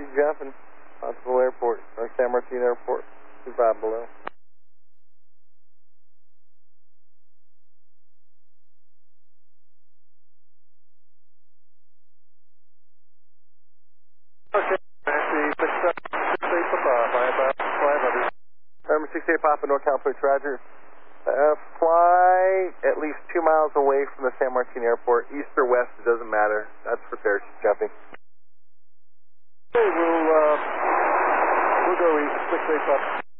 Taxi jumping, Huntsville Airport, or San Martin Airport, 25 below. Okay, Nancy, 68 Papa, by about 500. Number 68 Papa, North California, Roger. Fly at least 2 miles away from the San Martin Airport, east or west, it doesn't matter. That's for parachute jumping. Okay, we'll go east, 68 Papa.